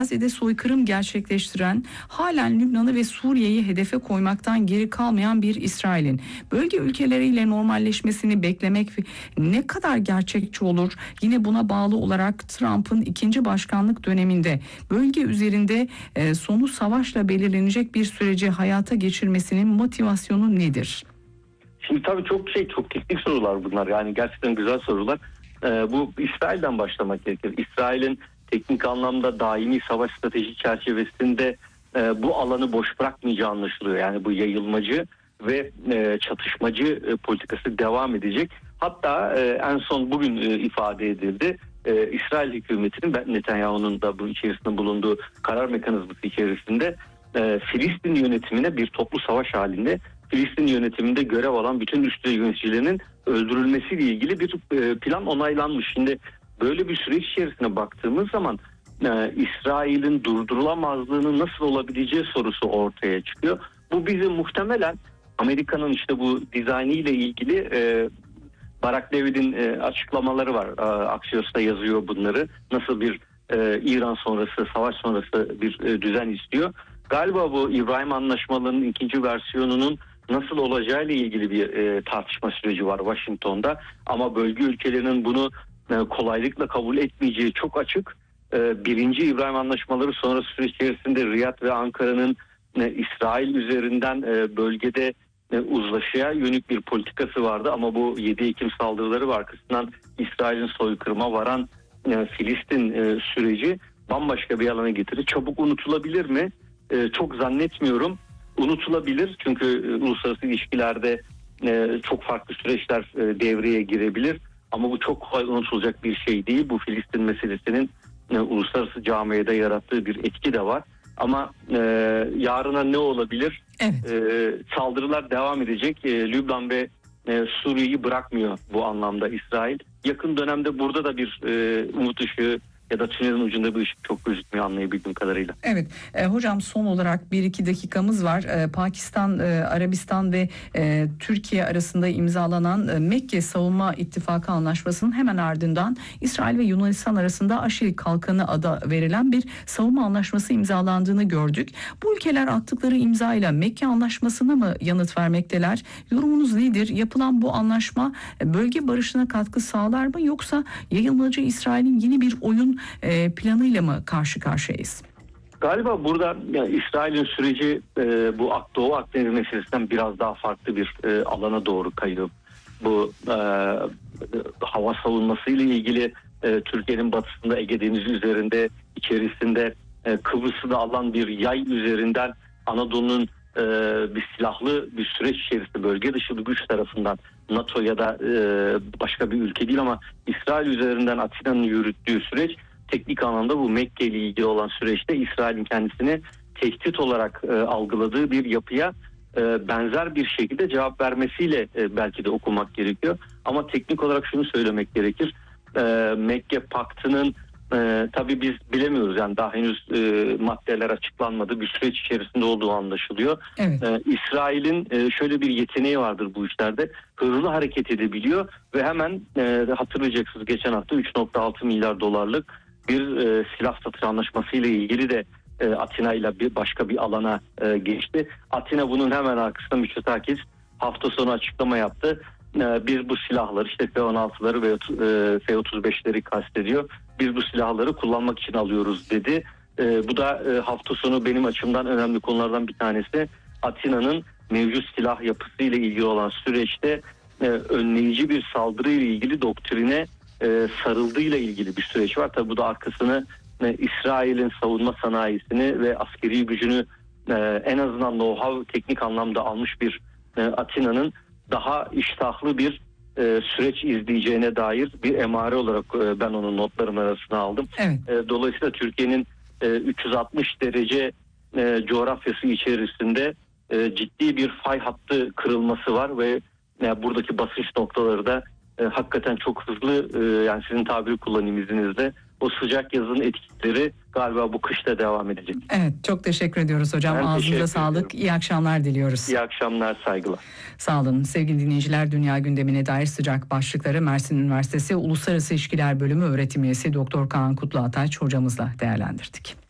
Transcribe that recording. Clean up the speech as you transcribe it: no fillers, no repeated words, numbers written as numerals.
Gazze'de soykırım gerçekleştiren, halen Lübnan'ı ve Suriye'yi hedefe koymaktan geri kalmayan bir İsrail'in bölge ülkeleriyle normalleşmesini beklemek ne kadar gerçekçi olur? Yine buna bağlı olarak Trump'ın ikinci başkanlık döneminde bölge üzerinde sonu savaşla belirlenecek bir süreci hayata geçirmesinin motivasyonu nedir? Şimdi tabii çok teknik sorular bunlar. Yani gerçekten güzel sorular. Bu İsrail'den başlamak gerekir. İsrail'in teknik anlamda daimi savaş strateji çerçevesinde bu alanı boş bırakmayacağı anlaşılıyor. Yani bu yayılmacı ve çatışmacı politikası devam edecek. Hatta en son bugün ifade edildi. İsrail hükümetinin, Netanyahu'nun da bu içerisinde bulunduğu karar mekanizması içerisinde Filistin yönetimine bir toplu savaş halinde Filistin yönetiminde görev alan bütün üst düzey yöneticilerinin öldürülmesiyle ilgili bir plan onaylanmış. Şimdi böyle bir süreç içerisine baktığımız zaman İsrail'in durdurulamazlığının nasıl olabileceği sorusu ortaya çıkıyor. Bu bizi muhtemelen Amerika'nın işte bu dizaynı ile ilgili Barak David'in açıklamaları var. Axios'ta yazıyor bunları. Nasıl bir İran sonrası, savaş sonrası bir düzen istiyor. Galiba bu İbrahim Anlaşmaları'nın ikinci versiyonunun nasıl olacağıyla ilgili bir tartışma süreci var Washington'da. Ama bölge ülkelerinin bunu kolaylıkla kabul etmeyeceği çok açık. Birinci İbrahim Anlaşmaları sonrası süreç içerisinde Riyad ve Ankara'nın İsrail üzerinden bölgede uzlaşıya yönelik bir politikası vardı. Ama bu 7 Ekim saldırıları var. Arkasından İsrail'in soykırıma varan Filistin süreci bambaşka bir alana getirir. Çabuk unutulabilir mi? Çok zannetmiyorum. Unutulabilir çünkü uluslararası ilişkilerde çok farklı süreçler devreye girebilir. Ama bu çok kolay unutulacak bir şey değil. Bu Filistin meselesinin uluslararası camiada yarattığı bir etki de var. Ama yarına ne olabilir? Evet. Saldırılar devam edecek. Lübnan ve Suriye'yi bırakmıyor bu anlamda İsrail. Yakın dönemde burada da bir umut ışığı ya da tünelin ucunda bir ışık çok gözükmüyor anlayabildiğim kadarıyla. Evet. Hocam son olarak 1-2 dakikamız var. Pakistan, Arabistan ve Türkiye arasında imzalanan Mekke Savunma İttifakı Anlaşması'nın hemen ardından İsrail ve Yunanistan arasında Aşil Kalkanı adı verilen bir savunma anlaşması imzalandığını gördük. Bu ülkeler attıkları imzayla Mekke Anlaşması'na mı yanıt vermekteler? Yorumunuz nedir? Yapılan bu anlaşma bölge barışına katkı sağlar mı, yoksa yayılmacı İsrail'in yeni bir oyun planıyla mı karşı karşıyayız? Galiba burada İsrail'in süreci bu Doğu Akdeniz meselesinden biraz daha farklı bir alana doğru kayıyor. Bu hava savunması ile ilgili Türkiye'nin batısında Ege Denizi üzerinde içerisinde Kıbrıs'ı da alan bir yay üzerinden Anadolu'nun bir silahlı bir süreç içerisinde bölge dışı bir güç tarafından NATO ya da başka bir ülke değil ama İsrail üzerinden Atina'nın yürüttüğü süreç teknik anlamda bu Mekke ile ilgili olan süreçte İsrail'in kendisini tehdit olarak algıladığı bir yapıya benzer bir şekilde cevap vermesiyle belki de okumak gerekiyor. Ama teknik olarak şunu söylemek gerekir. Mekke Paktı'nın tabii biz bilemiyoruz, yani daha henüz maddeler açıklanmadı, bir süreç içerisinde olduğu anlaşılıyor. Evet. İsrail'in şöyle bir yeteneği vardır bu işlerde, hızlı hareket edebiliyor ve hemen hatırlayacaksınız geçen hafta 3.6 milyar dolarlık bir silah satış anlaşması ile ilgili de Atina ile başka bir alana geçti. Atina bunun hemen arkasında müteakip hafta sonu açıklama yaptı. Biz bu silahları, işte F-16'ları ve F-35'leri kastediyor. Biz bu silahları kullanmak için alıyoruz dedi. Bu da hafta sonu benim açımdan önemli konulardan bir tanesi. Atina'nın mevcut silah yapısıyla ilgili olan süreçte önleyici bir saldırı ile ilgili doktrine sarıldığıyla ilgili bir süreç var. Tabi bu da arkasını İsrail'in savunma sanayisini ve askeri gücünü en azından know-how teknik anlamda almış bir Atina'nın daha iştahlı bir süreç izleyeceğine dair bir emare olarak ben onun notlarım arasına aldım. Evet. Dolayısıyla Türkiye'nin 360 derece coğrafyası içerisinde ciddi bir fay hattı kırılması var ve buradaki basınç noktaları da hakikaten çok hızlı, yani sizin tabiri kullanayım izninizle, o sıcak yazın etkileri galiba bu kışta devam edecek. Evet, çok teşekkür ediyoruz hocam. Ben ağzınıza sağlık. İyi akşamlar diliyoruz. İyi akşamlar, saygılar. Sağ olun. Sevgili dinleyiciler, dünya gündemine dair sıcak başlıkları Mersin Üniversitesi Uluslararası İlişkiler Bölümü öğretim üyesi Doktor Kaan Kutluataç hocamızla değerlendirdik.